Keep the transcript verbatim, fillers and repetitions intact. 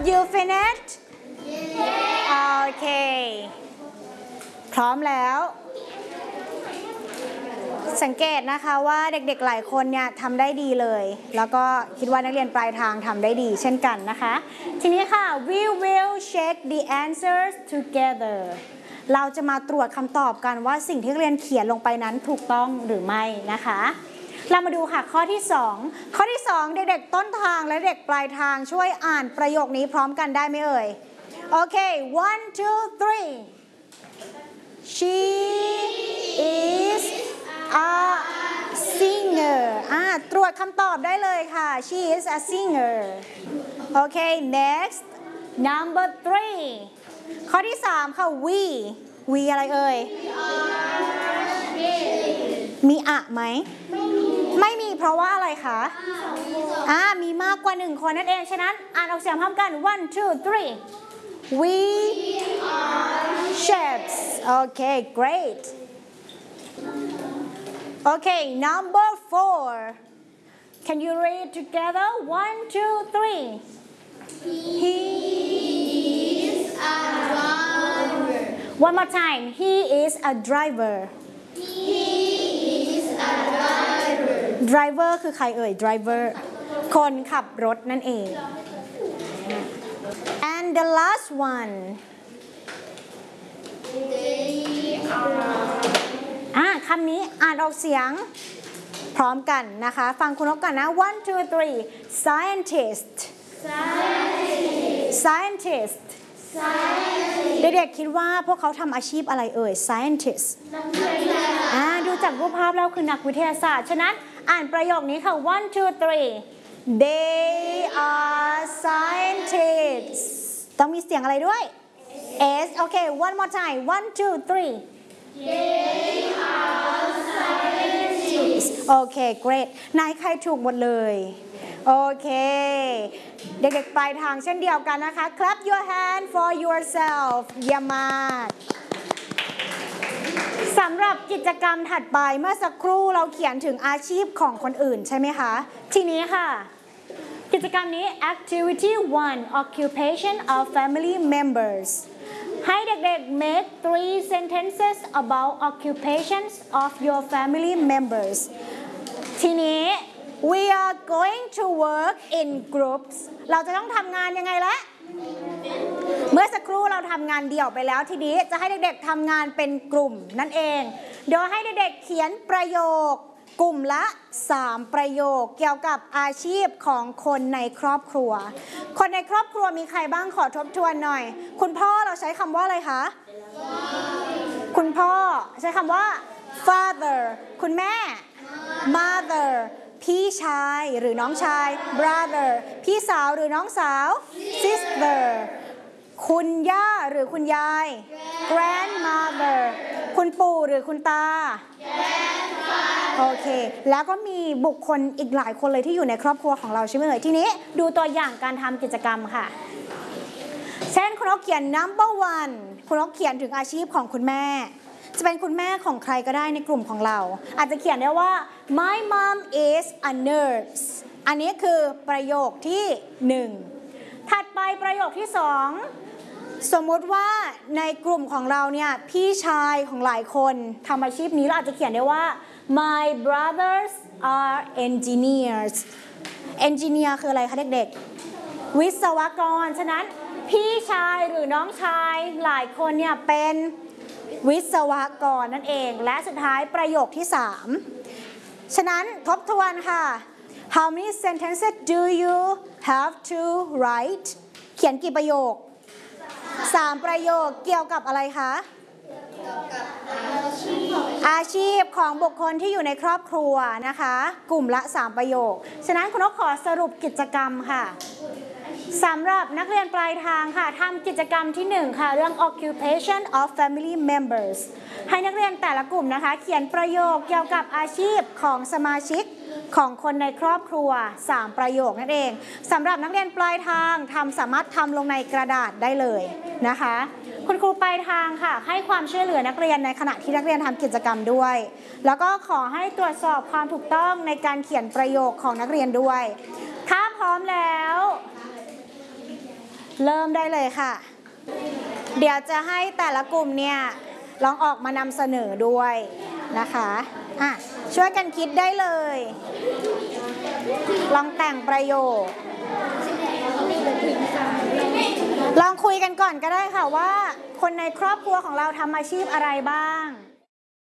Have you finished? Yes. Okay. พร้อมแล้วสังเกตนะคะว่าเด็กๆหลายคนเนี่ยทำได้ดีเลยแล้วก็คิดว่านักเรียนปลายทางทำได้ดีเช่นกันนะคะทีนี้ค่ะ we will check the answers together เราจะมาตรวจคำตอบกันว่าสิ่งที่นักเรียนเขียนลงไปนั้นถูกต้องหรือไม่นะคะเรามาดูค่ะข้อที่สองข้อที่สองเด็กๆต้นทางและเด็กปลายทางช่วยอ่านประโยคนี้พร้อมกันได้ไหมเอ่ยโอเค one two three she is a singer อ่าตรวจคำตอบได้เลยค่ะ she is a singer โอเค next number three ข้อที่สามค่ะ we we อะไรเอ่ยมีอะไหมไม่มีเพราะว่าอะไรคะอ่ามีมากกว่าหนึ่งคนนั่นเองฉะนั้นอ่านออกเสียงพร้อมกัน one two three we are chefs okay great okay number four can you read together one two three he is a driver one more time he is a driver he is a driver driver คือใครเอ่ย driver คนขับรถนั่นเอง and the last one they are อ่ะคำนี้อ่านออกเสียงพร้อมกันนะคะฟังคุณนกกันนะ one two three scientist scientist scientist เด็กๆคิดว่าพวกเขาทำอาชีพอะไรเอ่ย scientist อ่าดูจากรูปภาพแล้วคือนักวิทยาศาสตร์ฉะนั้นอ่านประโยคนี้ค่ะ one two three they are scientists ต้องมีเสียงอะไรด้วย s โอเค one more time one two three they are scientists โอเค great นายใครถูกหมดเลยโอเคเด็กๆปลายทางเช่นเดียวกันนะคะ clap your hand for yourself เยี่ยมมากสำหรับกิจกรรมถัดไปเมื่อสักครู่เราเขียนถึงอาชีพของคนอื่นใช่ไหมคะทีนี้ค่ะกิจกรรมนี้ activity one occupation of family members ให้เด็กๆ make three sentences about occupations of your family members ทีนี้ we are going to work in groups เราจะต้องทำงานยังไงละเมื่อสักครู่เราทำงานเดี่ยวไปแล้วทีนี้จะให้เด็กๆทำงานเป็นกลุ่มนั่นเองโดยให้เด็กๆเขียนประโยคกลุ่มละสามประโยคเกี่ยวกับอาชีพของคนในครอบครัวคนในครอบครัวมีใครบ้างขอทบทวนหน่อยคุณพ่อเราใช้คำว่าอะไรคะคุณพ่อใช้คำว่า father คุณแม่ mother พี่ชายหรือน้องชาย brother พี่สาวหรือน้องสาว sister คุณย่าหรือคุณยาย grandmother คุณปู่หรือคุณตา โอเคแล้วก็มีบุคคลอีกหลายคนเลยที่อยู่ในครอบครัวของเราใช่ไหมเอ่ยทีนี้ดูตัวอย่างการทำกิจกรรมค่ะเช่นคุณนกเขียน number one คุณนกเขียนถึงอาชีพของคุณแม่จะเป็นคุณแม่ของใครก็ได้ในกลุ่มของเราอาจจะเขียนได้ว่า my mom is a nurse อันนี้คือประโยคที่หนึ่งถัดไปประโยคที่สองสมมติว่าในกลุ่มของเราเนี่ยพี่ชายของหลายคนทำอาชีพนี้เราอาจจะเขียนได้ว่า my brothers are engineers engineer คืออะไรคะเด็กๆวิศวกรฉะนั้นพี่ชายหรือน้องชายหลายคนเนี่ยเป็นวิศวกรนั่นเองและสุดท้ายประโยคที่สามฉะนั้นทบทวนค่ะ how many sentences do you have to write เขียนกี่ประโยคสามประโยคเกี่ยวกับอะไรคะอาชีพของบุคคลที่อยู่ในครอบครัวนะคะกลุ่มละสามประโยคฉะนั้นคุณนกขอสรุปกิจกรรมค่ะสำหรับนักเรียนปลายทางค่ะทำกิจกรรมที่หนึ่งค่ะเรื่อง occupation of family members ให้นักเรียนแต่ละกลุ่มนะคะเขียนประโยคเกี่ยวกับอาชีพของสมาชิกของคนในครอบครัวสามประโยคนั่นเองสำหรับนักเรียนปลายทางทำสามารถทำลงในกระดาษได้เลยนะคะคุณครูปลายทางค่ะให้ความช่วยเหลือนักเรียนในขณะที่นักเรียนทำกิจกรรมด้วยแล้วก็ขอให้ตรวจสอบความถูกต้องในการเขียนประโยคของนักเรียนด้วยถ้าพร้อมแล้วเริ่มได้เลยค่ะ เดี๋ยวจะให้แต่ละกลุ่มเนี่ยลองออกมานำเสนอด้วยนะคะอ่ะช่วยกันคิดได้เลย ลองแต่งประโยค ลองคุยกันก่อนก็ได้ค่ะว่าคนในครอบครัวของเราทำอาชีพอะไรบ้าง